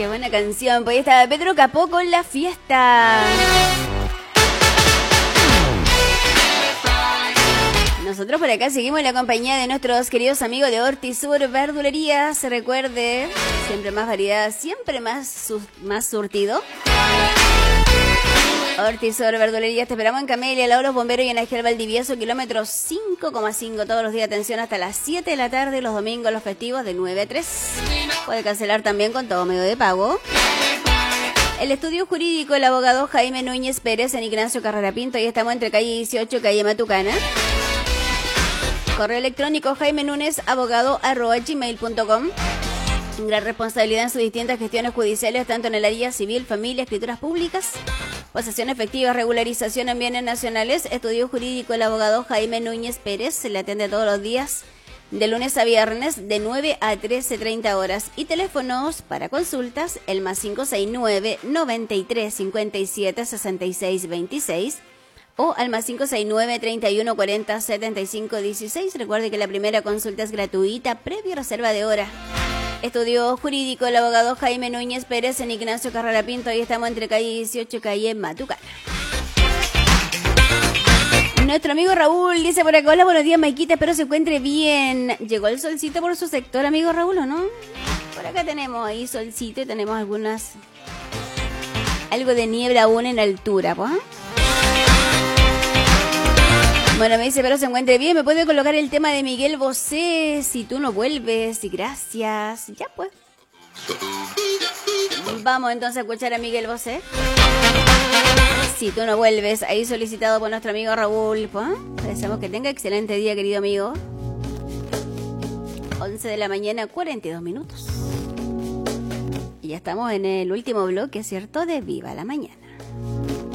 Qué buena canción. Pues ahí estaba Pedro Capó con La Fiesta. Nosotros por acá seguimos en la compañía de nuestros queridos amigos de Hortisur Verdulería. Se recuerde, siempre más variedad, siempre más surtido. Hortisur Verdulería, te esperamos en Camelia, Lauros Bomberos y en Ajel Valdivieso, kilómetro 5,5 todos los días. Atención hasta las 7 de la tarde, los domingos, los festivos de 9 a 3. Puede cancelar también con todo medio de pago. El estudio jurídico, el abogado Jaime Núñez Pérez en Ignacio Carrera Pinto. Ahí estamos entre calle 18, calle Matucana. Correo electrónico jaimenunezabogado@gmail.com. Gran responsabilidad en sus distintas gestiones judiciales, tanto en el área civil, familia, escrituras públicas, posesión efectiva, regularización en bienes nacionales. Estudio jurídico, el abogado Jaime Núñez Pérez. Se le atiende todos los días, de lunes a viernes, de 9 a 13:30 horas. Y teléfonos para consultas, el más 569 93 57 66 26 o al más 569 31 40 75 16. Recuerde que la primera consulta es gratuita, previa reserva de hora. Estudio jurídico, el abogado Jaime Núñez Pérez en Ignacio Carrera Pinto. Ahí estamos entre calle 18, calle Matucana. Nuestro amigo Raúl dice por acá: hola, buenos días, Maikita, espero se encuentre bien. ¿Llegó el solcito por su sector, amigo Raúl, o no? Por acá tenemos ahí solcito y tenemos algo de niebla aún en altura, pues. Bueno, me dice, pero se encuentre bien. ¿Me puede colocar el tema de Miguel Bosé? Si tú no vuelves. Y gracias. Ya pues. Vamos entonces a escuchar a Miguel Bosé. Si tú no vuelves. Ahí solicitado por nuestro amigo Raúl. Pues, deseamos que tenga excelente día, querido amigo. 11 de la mañana, 42 minutos. Y ya estamos en el último bloque, ¿cierto? De Viva la Mañana.